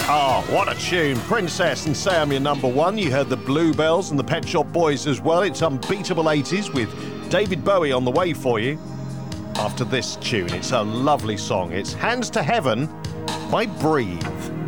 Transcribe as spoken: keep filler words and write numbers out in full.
Oh, what a tune. Princess and Say I'm Your Number One. You heard the Bluebells and the Pet Shop Boys as well. It's Unbeatable eighties with David Bowie on the way for you. After this tune, it's a lovely song. It's Hands to Heaven by Breathe.